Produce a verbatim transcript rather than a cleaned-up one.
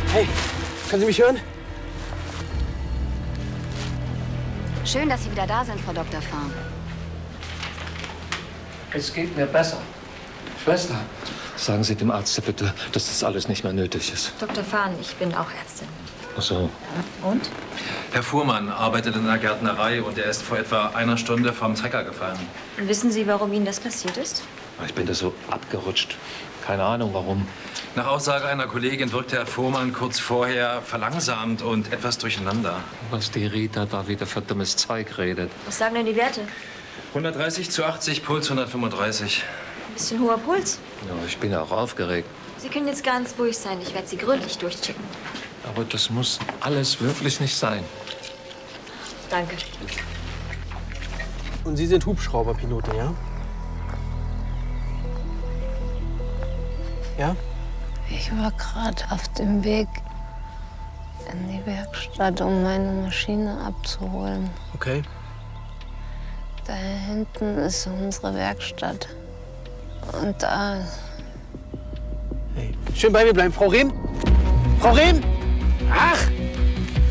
Hey, können Sie mich hören? Schön, dass Sie wieder da sind, Frau Doktor Farn. Es geht mir besser. Schwester, sagen Sie dem Arzt bitte, dass das alles nicht mehr nötig ist. Doktor Farn, ich bin auch Ärztin. Ach so. Und? Herr Fuhrmann arbeitet in der Gärtnerei und er ist vor etwa einer Stunde vom Trecker gefallen. Und wissen Sie, warum Ihnen das passiert ist? Ich bin da so abgerutscht. Keine Ahnung, warum. Nach Aussage einer Kollegin wirkte Herr Fuhrmann kurz vorher verlangsamt und etwas durcheinander. Was die Rita da wieder für dummes Zeug redet. Was sagen denn die Werte? hundertdreißig zu achtzig, Puls hundertfünfunddreißig. Ein bisschen hoher Puls. Ja, ich bin ja auch aufgeregt. Sie können jetzt ganz ruhig sein. Ich werde Sie gründlich durchchecken. Aber das muss alles wirklich nicht sein. Danke. Und Sie sind Hubschrauberpilotin, ja? Ja? Ich war gerade auf dem Weg in die Werkstatt, um meine Maschine abzuholen. Okay. Da hinten ist unsere Werkstatt. Und da... Hey, schön bei mir bleiben. Frau Rehm? Frau Rehm? Ach!